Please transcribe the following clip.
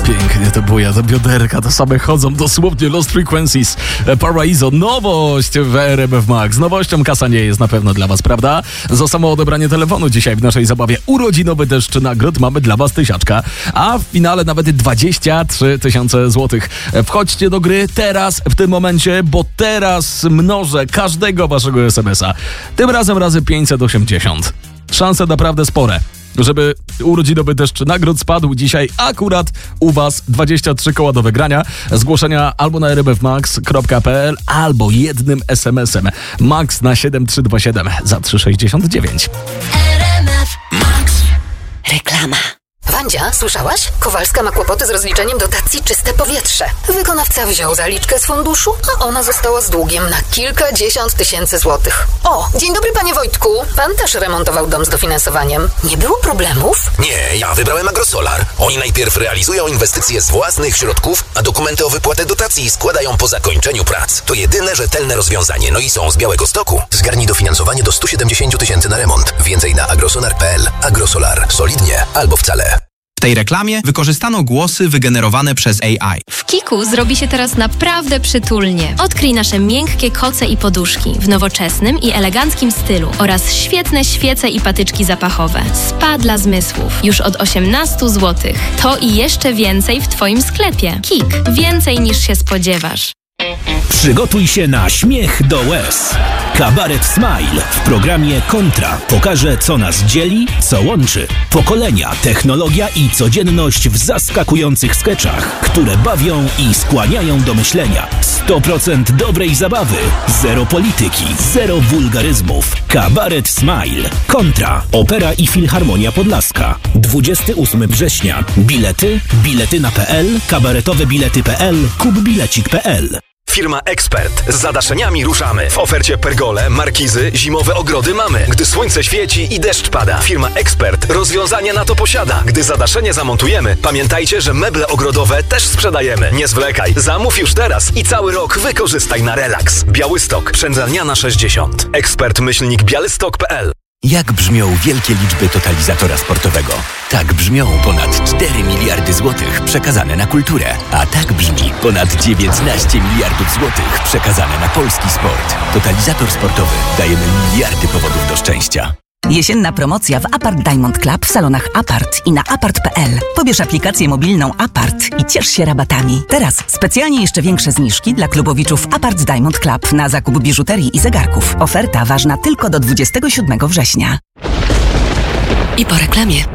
Pięknie to buja, te bioderka, to same chodzą, dosłownie Lost Frequencies, Paraiso, nowość w RMF Max. Nowością kasa nie jest na pewno dla was, prawda? Za samo odebranie telefonu dzisiaj w naszej zabawie urodzinowy deszcz nagród mamy dla was 1000, a w finale nawet 23 000 złotych. Wchodźcie do gry teraz, w tym momencie, bo teraz mnożę każdego waszego SMS-a. Tym razem razy 580. Szanse naprawdę spore, żeby urodzinowy deszcz nagród spadł dzisiaj akurat u was. 23 koła do wygrania. Zgłoszenia albo na rmfmax.pl, albo jednym SMS-em. Max na 7327 za 3,69. RMF Max. Reklama. Wandzia, słyszałaś? Kowalska ma kłopoty z rozliczeniem dotacji Czyste Powietrze. Wykonawca wziął zaliczkę z funduszu, a ona została z długiem na kilkadziesiąt tysięcy złotych. O, dzień dobry panie Wojtku. Pan też remontował dom z dofinansowaniem. Nie było problemów? Nie, ja wybrałem Agrosolar. Oni najpierw realizują inwestycje z własnych środków, a dokumenty o wypłatę dotacji składają po zakończeniu prac. To jedyne rzetelne rozwiązanie, no i są z Białegostoku. Zgarnij dofinansowanie do 170 tysięcy na remont. Więcej na agrosolar.pl. Agrosolar. Solidnie albo wcale. W tej reklamie wykorzystano głosy wygenerowane przez AI. W Kiku zrobi się teraz naprawdę przytulnie. Odkryj nasze miękkie koce i poduszki w nowoczesnym i eleganckim stylu oraz świetne świece i patyczki zapachowe. Spa dla zmysłów już od 18 zł. To i jeszcze więcej w twoim sklepie. Kik. Więcej niż się spodziewasz. Przygotuj się na śmiech do łez. Kabaret Smile w programie Kontra pokaże, co nas dzieli, co łączy. Pokolenia, technologia i codzienność w zaskakujących skeczach, które bawią i skłaniają do myślenia. 100% dobrej zabawy, zero polityki, zero wulgaryzmów. Kabaret Smile. Kontra. Opera i Filharmonia Podlaska. 28 września. Bilety na.pl, kabaretowebilety.pl, kupbilecik.pl. Firma Ekspert. Z zadaszeniami ruszamy. W ofercie pergole, markizy, zimowe ogrody mamy. Gdy słońce świeci i deszcz pada. Firma Ekspert rozwiązanie na to posiada. Gdy zadaszenie zamontujemy, pamiętajcie, że meble ogrodowe też sprzedajemy. Nie zwlekaj. Zamów już teraz i cały rok wykorzystaj na relaks. Białystok. Przędzalniana 60. Ekspert-białystok.pl. Jak brzmią wielkie liczby totalizatora sportowego? Tak brzmią ponad 4 miliardy złotych przekazane na kulturę. A tak brzmi ponad 19 miliardów złotych przekazane na polski sport. Totalizator sportowy. Dajemy miliardy powodów do szczęścia. Jesienna promocja w Apart Diamond Club w salonach Apart i na apart.pl. Pobierz aplikację mobilną Apart i ciesz się rabatami. Teraz specjalnie jeszcze większe zniżki dla klubowiczów Apart Diamond Club na zakup biżuterii i zegarków. Oferta ważna tylko do 27 września. I po reklamie.